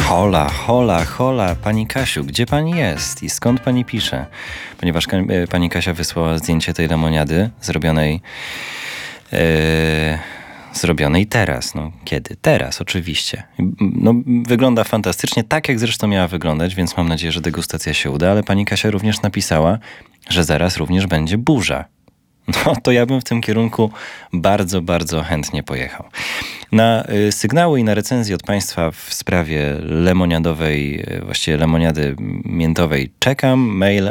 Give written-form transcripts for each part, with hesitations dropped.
Hola, hola, hola, pani Kasiu, gdzie pani jest i skąd pani pisze? Ponieważ pani Kasia wysłała zdjęcie tej lemoniady zrobionej teraz. No, kiedy? Teraz, oczywiście. No, wygląda fantastycznie, tak jak zresztą miała wyglądać, więc mam nadzieję, że degustacja się uda, ale pani Kasia również napisała, że zaraz również będzie burza. No to ja bym w tym kierunku bardzo, bardzo chętnie pojechał. Na sygnały i na recenzję od Państwa w sprawie lemoniadowej, właściwie lemoniady miętowej czekam. Mail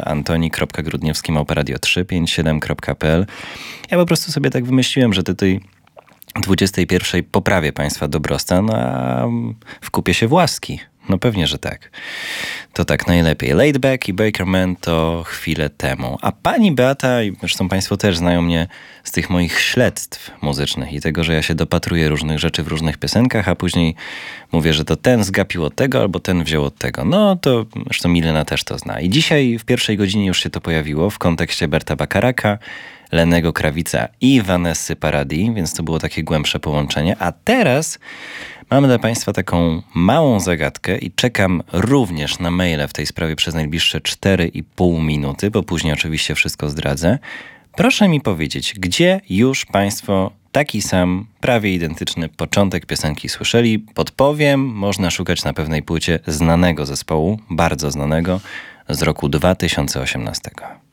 antoni.grudniewski@radio357.pl. Ja po prostu sobie tak wymyśliłem, że do tej 21 poprawię Państwa dobrostan, a wkupię się w łaski. No pewnie, że tak. To tak najlepiej. Laidback i Bakerman to chwilę temu. A pani Beata, i zresztą Państwo też znają mnie z tych moich śledztw muzycznych i tego, że ja się dopatruję różnych rzeczy w różnych piosenkach, a później mówię, że to ten zgapił od tego, albo ten wziął od tego. No to zresztą Milena też to zna. I dzisiaj w pierwszej godzinie już się to pojawiło w kontekście Berta Bacharaka, Lennego Krawica i Vanessy Paradis, więc to było takie głębsze połączenie. A teraz mamy dla Państwa taką małą zagadkę i czekam również na maile w tej sprawie przez najbliższe 4,5 minuty, bo później oczywiście wszystko zdradzę. Proszę mi powiedzieć, gdzie już Państwo taki sam, prawie identyczny początek piosenki słyszeli? Podpowiem, można szukać na pewnej płycie znanego zespołu, bardzo znanego, z roku 2018.